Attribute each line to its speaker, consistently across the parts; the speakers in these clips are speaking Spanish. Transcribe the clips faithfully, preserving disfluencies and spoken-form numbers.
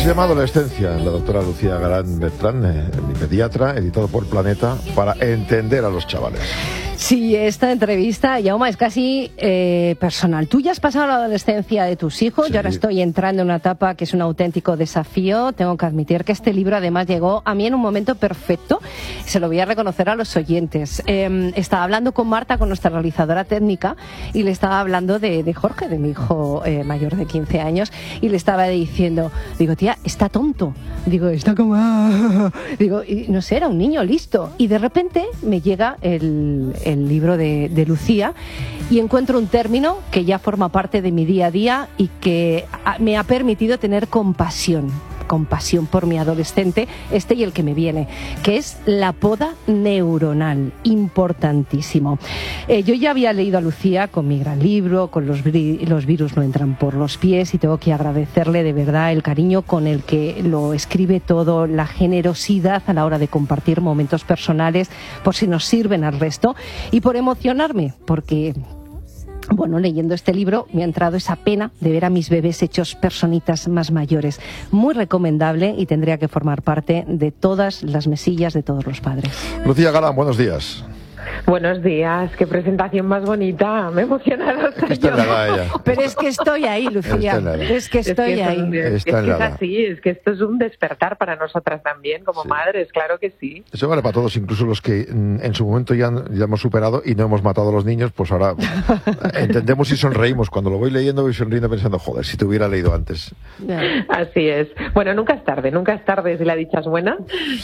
Speaker 1: se llama Adolescencia, la doctora Lucía Galán Bertrán, eh, mi pediatra, editado por Planeta, para entender a los chavales.
Speaker 2: Sí, esta entrevista, Jaume, es casi eh, personal. Tú ya has pasado la adolescencia de tus hijos,
Speaker 1: Sí.
Speaker 2: Yo ahora estoy entrando en una etapa que es un auténtico desafío. Tengo que admitir que este libro además llegó a mí en un momento perfecto. Se lo voy a reconocer a los oyentes. Eh, estaba hablando con Marta, con nuestra realizadora técnica, y le estaba hablando de, de Jorge, de mi hijo eh, mayor de quince años, y le estaba diciendo, digo, tía, está tonto. Digo, está como... ah". Digo, y, no sé, era un niño listo. Y de repente me llega el... el libro de, de Lucía y encuentro un término que ya forma parte de mi día a día y que me ha permitido tener compasión compasión por mi adolescente, este y el que me viene, que es la poda neuronal, importantísimo. Eh, yo ya había leído a Lucía con mi gran libro, con los, los virus no entran por los pies, y tengo que agradecerle de verdad el cariño con el que lo escribe todo, la generosidad a la hora de compartir momentos personales, por si nos sirven al resto, y por emocionarme, porque... Bueno, leyendo este libro me ha entrado esa pena de ver a mis bebés hechos personitas más mayores. Muy recomendable y tendría que formar parte de todas las mesillas de todos los padres.
Speaker 1: Lucía Galán, buenos días.
Speaker 3: Buenos días, qué presentación más bonita, me he emocionado.
Speaker 1: Es que está en la edad ella.
Speaker 2: Pero es que estoy ahí, Lucía, es que estoy
Speaker 3: es que
Speaker 2: ahí.
Speaker 3: Es, es,
Speaker 1: Está
Speaker 3: es,
Speaker 1: en la
Speaker 3: que es
Speaker 1: edad.
Speaker 3: así, es que esto es un despertar para nosotras también, como
Speaker 1: Sí.
Speaker 3: madres, claro que sí.
Speaker 1: Eso vale para todos, incluso los que mm, en su momento ya, ya hemos superado y no hemos matado a los niños, pues ahora entendemos y sonreímos. Cuando lo voy leyendo voy sonriendo pensando, joder, si te hubiera leído antes.
Speaker 3: Así es. Bueno, nunca es tarde, nunca es tarde si la dicha es buena,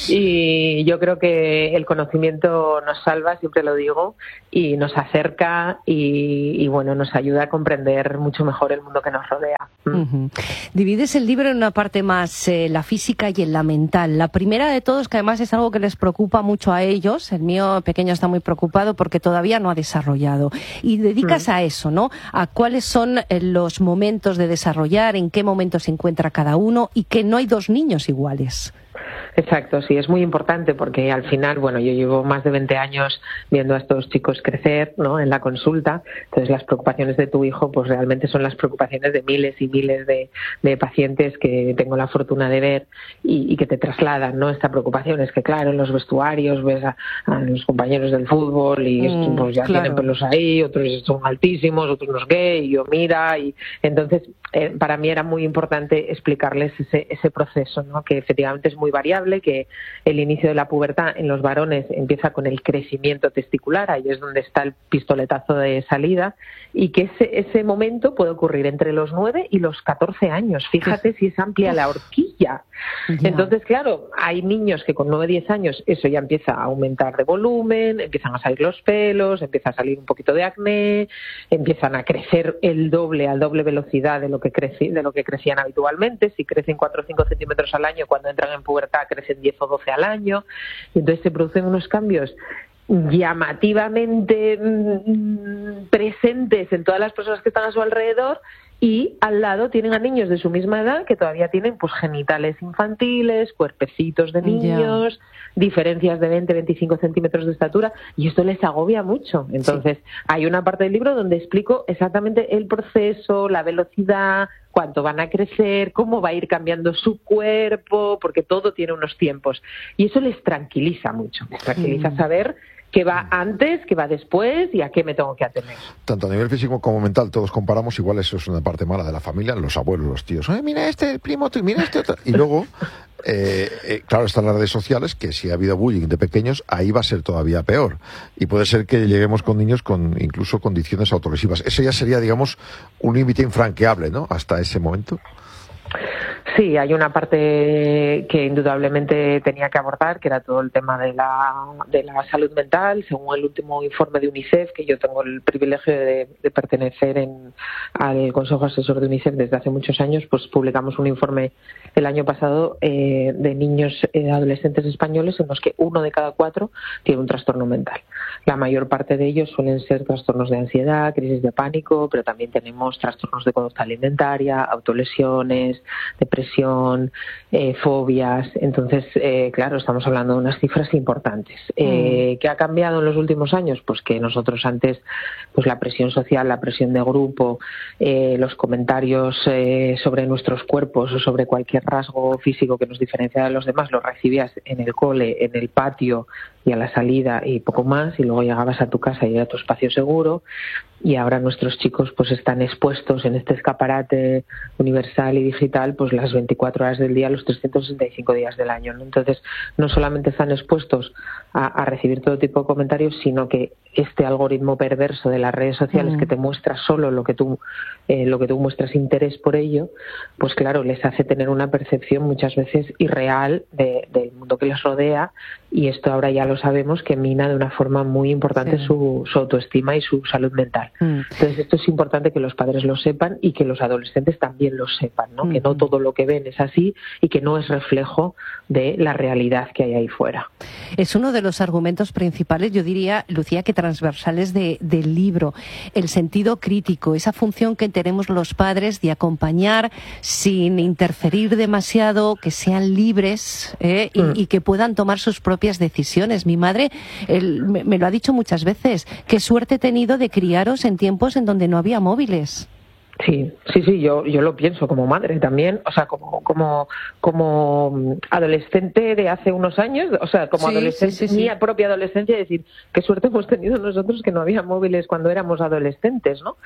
Speaker 3: y yo creo que el conocimiento nos salva, siempre lo digo, y nos acerca y, y bueno, nos ayuda a comprender mucho mejor el mundo que nos rodea.
Speaker 2: Uh-huh. Divides el libro en una parte más eh, la física y en la mental. La primera de todos, que además es algo que les preocupa mucho a ellos, el mío pequeño está muy preocupado porque todavía no ha desarrollado. Y dedicas uh-huh. a eso, ¿no? A cuáles son eh, los momentos de desarrollar, en qué momento se encuentra cada uno y que no hay dos niños iguales.
Speaker 3: Exacto, sí, es muy importante porque al final, bueno, yo llevo más de veinte años viendo a estos chicos crecer, ¿no?, en la consulta. Entonces las preocupaciones de tu hijo pues realmente son las preocupaciones de miles y miles de, de pacientes que tengo la fortuna de ver y, y que te trasladan, ¿no?, esta preocupación. Es que claro, en los vestuarios ves a, a los compañeros del fútbol y
Speaker 2: mm,
Speaker 3: estos pues ya
Speaker 2: claro.
Speaker 3: tienen pelos ahí, otros son altísimos, otros no es gay, y yo mira, y entonces eh, para mí era muy importante explicarles ese, ese proceso, ¿no?, que efectivamente es muy variable, que el inicio de la pubertad en los varones empieza con el crecimiento testicular, ahí es donde está el pistoletazo de salida, y que ese, ese momento puede ocurrir entre los nueve y los catorce años. Fíjate si es amplia la horquilla.
Speaker 2: Ya.
Speaker 3: Entonces, claro, hay niños que con nueve diez años eso ya empieza a aumentar de volumen, empiezan a salir los pelos, empieza a salir un poquito de acné, empiezan a crecer el doble, a doble velocidad de lo que creci- de lo que crecían habitualmente. Si crecen cuatro o cinco centímetros al año, cuando entran en pubertad crecen diez o doce al año, y entonces se producen unos cambios llamativamente mmm, presentes en todas las personas que están a su alrededor, y al lado tienen a niños de su misma edad que todavía tienen pues genitales infantiles, cuerpecitos de niños, yeah. diferencias de veinte a veinticinco centímetros de estatura, y esto les agobia mucho. Entonces, sí. hay una parte del libro donde explico exactamente el proceso, la velocidad, cuánto van a crecer, cómo va a ir cambiando su cuerpo, porque todo tiene unos tiempos. Y eso les tranquiliza mucho, les tranquiliza mm. saber qué va antes, qué va después y a qué me tengo que atener.
Speaker 1: Tanto a nivel físico como mental, todos comparamos, igual eso es una parte mala de la familia, los abuelos, los tíos. Oye, mira este, el primo, tú, mira este otro. Y luego, eh, eh, claro, están las redes sociales, que si ha habido bullying de pequeños, ahí va a ser todavía peor. Y puede ser que lleguemos con niños con incluso condiciones autolesivas. Eso ya sería, digamos, un límite infranqueable, ¿no?, hasta ese momento.
Speaker 3: Sí, hay una parte que indudablemente tenía que abordar, que era todo el tema de la, de la salud mental. Según el último informe de UNICEF, que yo tengo el privilegio de, de pertenecer en, al Consejo Asesor de UNICEF desde hace muchos años, pues publicamos un informe el año pasado eh, de niños y adolescentes españoles en los que uno de cada cuatro tiene un trastorno mental. La mayor parte de ellos suelen ser trastornos de ansiedad, crisis de pánico, pero también tenemos trastornos de conducta alimentaria, autolesiones, depresión, depresión, eh, fobias. Entonces, eh, claro, estamos hablando de unas cifras importantes. Eh, mm. ¿Qué ha cambiado en los últimos años? Pues que nosotros antes, pues la presión social, la presión de grupo, eh, los comentarios eh, sobre nuestros cuerpos o sobre cualquier rasgo físico que nos diferencia de los demás, los recibías en el cole, en el patio y a la salida y poco más, y luego llegabas a tu casa y a tu espacio seguro. Y ahora nuestros chicos pues están expuestos en este escaparate universal y digital pues las veinticuatro horas del día, los trescientos sesenta y cinco días del año, ¿no? Entonces no solamente están expuestos a, a recibir todo tipo de comentarios, sino que este algoritmo perverso de las redes sociales mm. que te muestra solo lo que tú eh, lo que tú muestras interés por ello, pues claro, les hace tener una percepción muchas veces irreal de, del mundo que les rodea, y esto ahora ya lo sabemos que mina de una forma muy importante sí. su, su autoestima y su salud mental. Mm. Entonces esto es importante que los padres lo sepan y que los adolescentes también lo sepan, ¿no? Mm. Que no todo lo que ven es así y que no es reflejo de la realidad que hay ahí fuera.
Speaker 2: Es uno de los argumentos principales, yo diría, Lucía, que transversales de, del libro, el sentido crítico, esa función que tenemos los padres de acompañar sin interferir demasiado, que sean libres ¿eh? y, mm. y que puedan tomar sus propias decisiones. Mi madre él, me, me lo ha dicho muchas veces, qué suerte he tenido de criaros en tiempos en donde no había móviles.
Speaker 3: Sí, sí, sí, yo yo lo pienso como madre también, o sea, como como como adolescente de hace unos años, o sea, como sí, adolescente, sí, sí, sí. mi propia adolescencia, decir, qué suerte hemos tenido nosotros que no había móviles cuando éramos adolescentes, ¿no?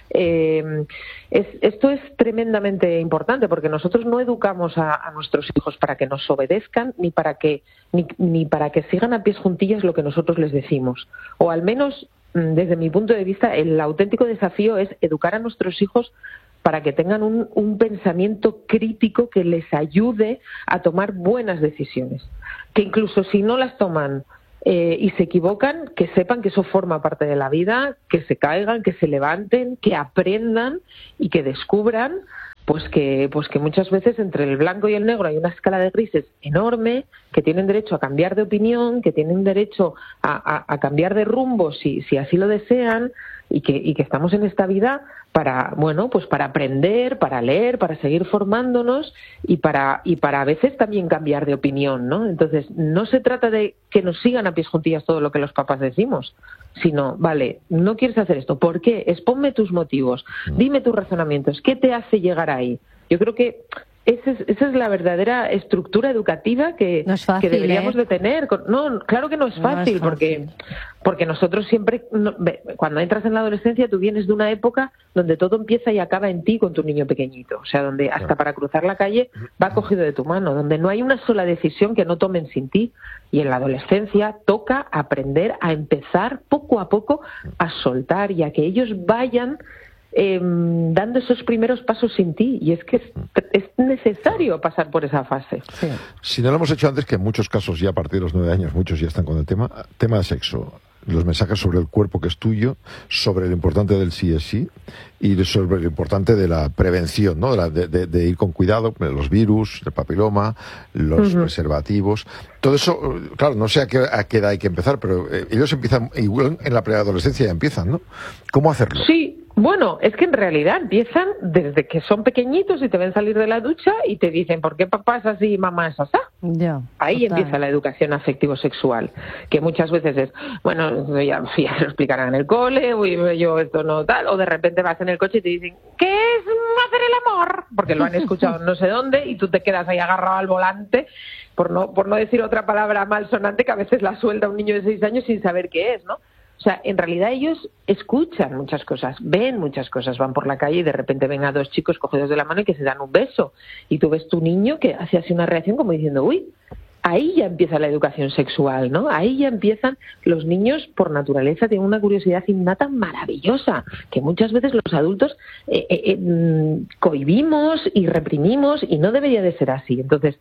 Speaker 3: Eh, es, esto es tremendamente importante porque nosotros no educamos a, a nuestros hijos para que nos obedezcan ni para que ni, ni para que sigan a pies juntillas lo que nosotros les decimos, o al menos desde mi punto de vista, el auténtico desafío es educar a nuestros hijos para que tengan un, un pensamiento crítico que les ayude a tomar buenas decisiones. Que incluso si no las toman eh, y se equivocan, que sepan que eso forma parte de la vida, que se caigan, que se levanten, que aprendan y que descubran pues que pues que muchas veces entre el blanco y el negro hay una escala de grises enorme, que tienen derecho a cambiar de opinión, que tienen derecho a, a, a cambiar de rumbo si, si así lo desean, y que, y que estamos en esta vida para, bueno, pues para aprender, para leer, para seguir formándonos y para, y para a veces también cambiar de opinión, ¿no? Entonces, no se trata de que nos sigan a pies juntillas todo lo que los papás decimos, sino, vale, no quieres hacer esto, ¿por qué? Exponme tus motivos, dime tus razonamientos, ¿qué te hace llegar ahí? Yo creo que esa es, esa es la verdadera estructura educativa que,
Speaker 2: no es fácil,
Speaker 3: que deberíamos
Speaker 2: ¿eh?
Speaker 3: de tener. No, claro que no es fácil,
Speaker 2: no es fácil.
Speaker 3: porque porque nosotros siempre, no, cuando entras en la adolescencia, tú vienes de una época donde todo empieza y acaba en ti con tu niño pequeñito. O sea, donde hasta claro. para cruzar la calle va cogido de tu mano, donde no hay una sola decisión que no tomen sin ti. Y en la adolescencia toca aprender a empezar poco a poco a soltar y a que ellos vayan Eh, dando esos primeros pasos sin ti, y es que es, es necesario pasar por esa fase. Sí.
Speaker 1: Si no lo hemos hecho antes, que en muchos casos ya a partir de los nueve años muchos ya están con el tema, tema de sexo, los mensajes sobre el cuerpo que es tuyo, sobre lo importante del sí es sí y sobre lo importante de la prevención, ¿no? De, la, de, de, de ir con cuidado, los virus, el papiloma, los uh-huh. preservativos, todo eso, claro, no sé a qué, a qué edad hay que empezar, pero eh, ellos empiezan, igual en la preadolescencia ya empiezan, ¿no? ¿Cómo hacerlo?
Speaker 3: Sí. Bueno, es que en realidad empiezan desde que son pequeñitos y te ven salir de la ducha y te dicen, ¿por qué papá es así y mamá es así?
Speaker 2: Yeah,
Speaker 3: Ahí
Speaker 2: total.
Speaker 3: empieza la educación afectivo-sexual, que muchas veces es, bueno, ya, ya se lo explicarán en el cole, uy, yo esto no tal, o de repente vas en el coche y te dicen, ¿qué es hacer el amor? Porque lo han escuchado no sé dónde y tú te quedas ahí agarrado al volante, por no, por no decir otra palabra malsonante que a veces la suelta un niño de seis años sin saber qué es, ¿no? O sea, en realidad ellos escuchan muchas cosas, ven muchas cosas, van por la calle y de repente ven a dos chicos cogidos de la mano y que se dan un beso. Y tú ves tu niño que hace así una reacción como diciendo, uy, ahí ya empieza la educación sexual, ¿no? Ahí ya empiezan, los niños por naturaleza tienen una curiosidad innata maravillosa, que muchas veces los adultos eh, eh, eh, cohibimos y reprimimos y no debería de ser así. Entonces,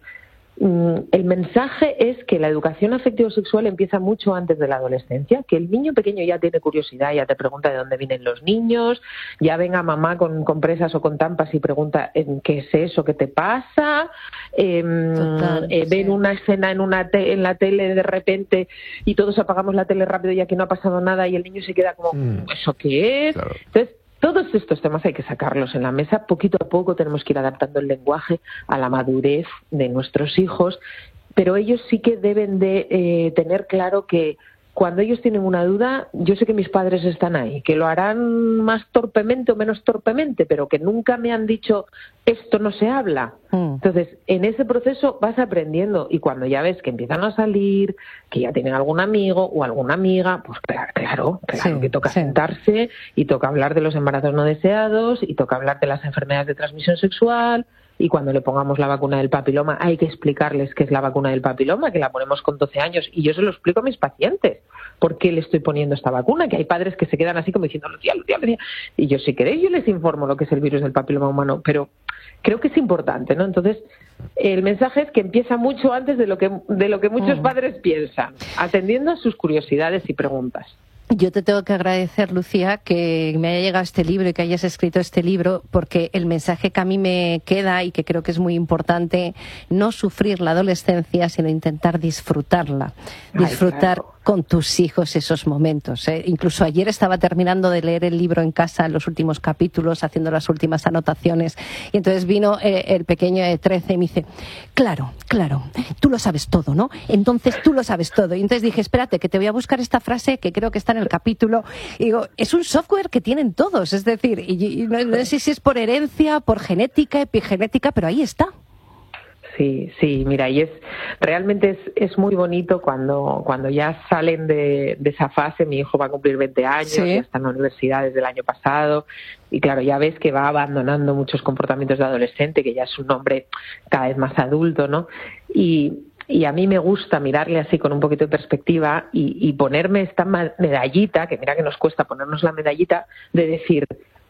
Speaker 3: el mensaje es que la educación afectivo-sexual empieza mucho antes de la adolescencia, que el niño pequeño ya tiene curiosidad, ya te pregunta de dónde vienen los niños, ya ven a mamá con compresas o con tampas y pregunta ¿qué es eso? ¿Qué te pasa? Eh, Total, eh, ven sí. una escena en una te- en la tele de repente y todos apagamos la tele rápido ya que no ha pasado nada y el niño se queda como, mm. ¿eso qué es?
Speaker 1: Claro.
Speaker 3: Entonces, Todos estos temas hay que sacarlos en la mesa. Poquito a poco tenemos que ir adaptando el lenguaje a la madurez de nuestros hijos, pero ellos sí que deben de eh, tener claro que cuando ellos tienen una duda, yo sé que mis padres están ahí, que lo harán más torpemente o menos torpemente, pero que nunca me han dicho esto no se habla. Mm. Entonces, en ese proceso vas aprendiendo, y cuando ya ves que empiezan a salir, que ya tienen algún amigo o alguna amiga, pues claro, claro, claro sí, que toca sí. sentarse y toca hablar de los embarazos no deseados y toca hablar de las enfermedades de transmisión sexual. Y cuando le pongamos la vacuna del papiloma, hay que explicarles qué es la vacuna del papiloma, que la ponemos con doce años. Y yo se lo explico a mis pacientes. ¿Por qué le estoy poniendo esta vacuna? Que hay padres que se quedan así como diciendo, Lucía, Lucía, Lucía. Y yo, si queréis, yo les informo lo que es el virus del papiloma humano. Pero creo que es importante, ¿no? Entonces, el mensaje es que empieza mucho antes de lo que, de lo que muchos mm. padres piensan, atendiendo a sus curiosidades y preguntas.
Speaker 2: Yo te tengo que agradecer, Lucía, que me haya llegado este libro y que hayas escrito este libro, porque el mensaje que a mí me queda y que creo que es muy importante, no sufrir la adolescencia, sino intentar disfrutarla. Disfrutar Ay, claro. con tus hijos esos momentos, ¿eh? Incluso ayer estaba terminando de leer el libro en casa, los últimos capítulos, haciendo las últimas anotaciones, y entonces vino eh, el pequeño de trece y me dice, claro, claro, tú lo sabes todo, ¿no? Entonces tú lo sabes todo. Y entonces dije, espérate, que te voy a buscar esta frase que creo que está en el capítulo. Y digo, es un software que tienen todos, es decir, y, y no, no sé si es por herencia, por genética, epigenética, pero ahí está.
Speaker 3: Sí, sí, mira, y es realmente es, es muy bonito cuando, cuando ya salen de, de esa fase. Mi hijo va a cumplir veinte años, ¿sí? Ya está en la universidad desde el año pasado, y claro, ya ves que va abandonando muchos comportamientos de adolescente, que ya es un hombre cada vez más adulto, ¿no? Y, y a mí me gusta mirarle así con un poquito de perspectiva y, y ponerme esta medallita, que mira que nos cuesta ponernos la medallita, de decir,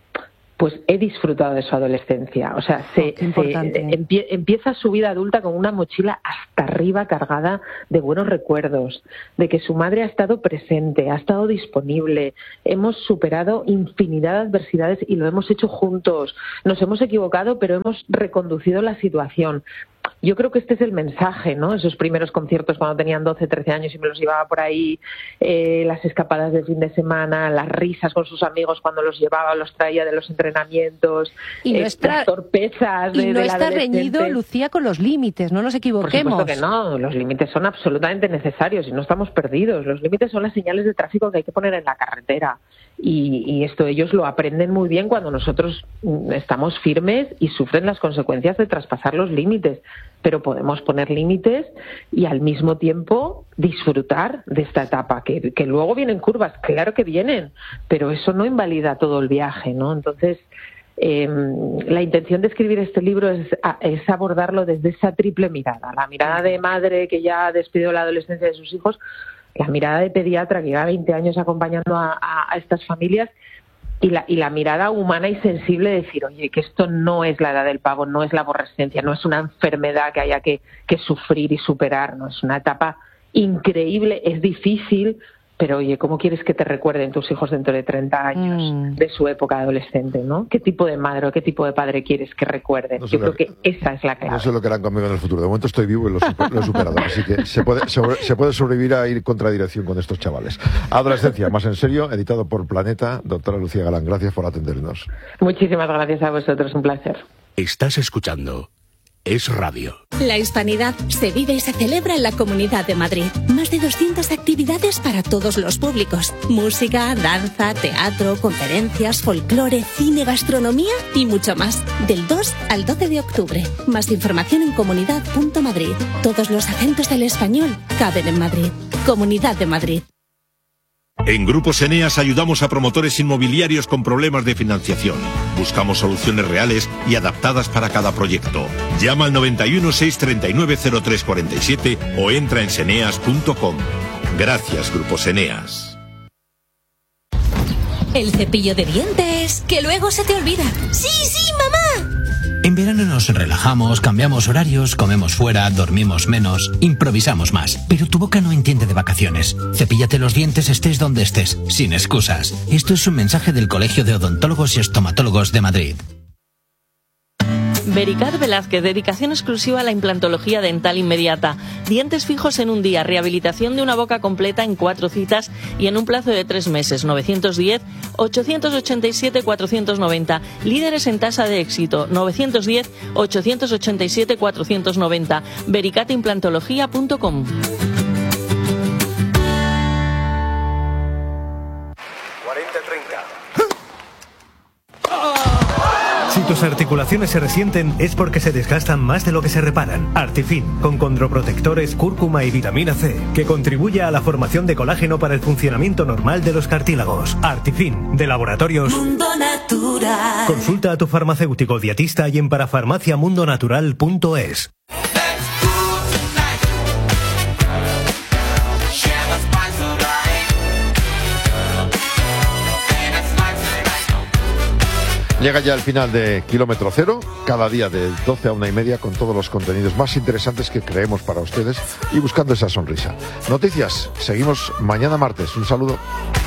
Speaker 3: pues he disfrutado de su adolescencia. O sea, se, oh, se empie, empieza su vida adulta con una mochila hasta arriba cargada de buenos recuerdos, de que su madre ha estado presente, ha estado disponible, hemos superado infinidad de adversidades y lo hemos hecho juntos. Nos hemos equivocado, pero hemos reconducido la situación. Yo creo que este es el mensaje, ¿no? Esos primeros conciertos cuando tenían doce, trece años y me los llevaba por ahí, eh, las escapadas de fin de semana, las risas con sus amigos cuando los llevaba, los traía de los entrenamientos,
Speaker 2: y no
Speaker 3: eh,
Speaker 2: está,
Speaker 3: las torpezas de,
Speaker 2: y no
Speaker 3: de la
Speaker 2: está reñido, Lucía, con los límites, no nos equivoquemos.
Speaker 3: Por supuesto que no, los límites son absolutamente necesarios y no estamos perdidos. Los límites son las señales de tráfico que hay que poner en la carretera. Y, y esto ellos lo aprenden muy bien cuando nosotros estamos firmes y sufren las consecuencias de traspasar los límites. Pero podemos poner límites y al mismo tiempo disfrutar de esta etapa, que, que luego vienen curvas, claro que vienen, pero eso no invalida todo el viaje, ¿no? Entonces, eh, la intención de escribir este libro es, es abordarlo desde esa triple mirada, la mirada de madre que ya ha despedido la adolescencia de sus hijos, la mirada de pediatra que lleva veinte años acompañando a, a, a estas familias, y la, y la mirada humana y sensible de decir, oye, que esto no es la edad del pavo, no es la aborrescencia, no es una enfermedad que haya que, que sufrir y superar, no, es una etapa increíble, es difícil, pero oye, ¿cómo quieres que te recuerden tus hijos dentro de treinta años mm. de su época adolescente, ¿no? ¿Qué tipo de madre o qué tipo de padre quieres que recuerden? No Yo creo que esa es la clave.
Speaker 1: No sé lo que harán conmigo en el futuro. De momento estoy vivo y lo, super, lo he superado. Así que se puede, sobre, se puede sobrevivir a ir contra dirección con estos chavales. Adolescencia, más en serio, editado por Planeta. Doctora Lucía Galán, gracias por atendernos.
Speaker 3: Muchísimas gracias a vosotros, un placer.
Speaker 4: Estás escuchando Es Radio.
Speaker 5: La hispanidad se vive y se celebra en la Comunidad de Madrid. Más de doscientas actividades para todos los públicos. Música, danza, teatro, conferencias, folclore, cine, gastronomía y mucho más. Del dos al doce de octubre. Más información en comunidad punto madrid. Todos los acentos del español caben en Madrid. Comunidad de Madrid.
Speaker 4: En Grupos Eneas ayudamos a promotores inmobiliarios con problemas de financiación. Buscamos soluciones reales y adaptadas para cada proyecto. Llama al noventa y uno, seiscientos treinta y nueve, cero tres cuarenta y siete o entra en seneas punto com. Gracias, Grupos Eneas.
Speaker 5: El cepillo de dientes, que luego se te olvida. ¡Sí, sí, mamá!
Speaker 6: En verano nos relajamos, cambiamos horarios, comemos fuera, dormimos menos, improvisamos más. Pero tu boca no entiende de vacaciones. Cepíllate los dientes estés donde estés, sin excusas. Esto es un mensaje del Colegio de Odontólogos y Estomatólogos de Madrid.
Speaker 7: Vericat Velázquez, dedicación exclusiva a la implantología dental inmediata. Dientes fijos en un día, rehabilitación de una boca completa en cuatro citas y en un plazo de tres meses. novecientos diez, ochocientos ochenta y siete, cuatrocientos noventa. Líderes en tasa de éxito. novecientos diez, ochocientos ochenta y siete, cuatrocientos noventa. vericat implantología punto com.
Speaker 8: Si tus articulaciones se resienten es porque se desgastan más de lo que se reparan. Artifin, con condroprotectores, cúrcuma y vitamina C, que contribuye a la formación de colágeno para el funcionamiento normal de los cartílagos. Artifin, de Laboratorios Mundo Natural. Consulta a tu farmacéutico dietista y en parafarmacia mundo natural punto es.
Speaker 1: Llega ya el final de Kilómetro Cero, cada día de doce a una y media, con todos los contenidos más interesantes que creemos para ustedes y buscando esa sonrisa. Noticias, seguimos mañana martes. Un saludo.